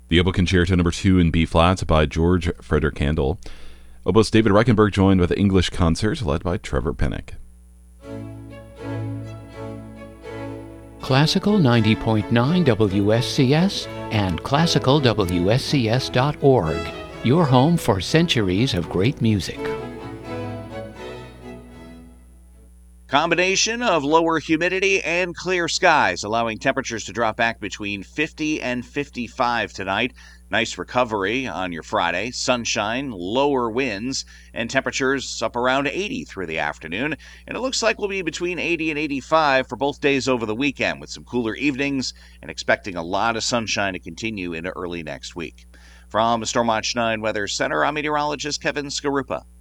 The Oboe Concerto No. 2 in B-flat by George Frederick Handel. Oboist David Reichenberg joined with English Concert led by Trevor Pinnock. Classical 90.9 WSCS and classicalwscs.org. Your home for centuries of great music. Combination of lower humidity and clear skies, allowing temperatures to drop back between 50 and 55 tonight. Nice recovery on your Friday. Sunshine, lower winds, and temperatures up around 80 through the afternoon. And it looks like we'll be between 80 and 85 for both days over the weekend, with some cooler evenings and expecting a lot of sunshine to continue into early next week. From the Storm Watch 9 Weather Center, I'm meteorologist Kevin Skarupa.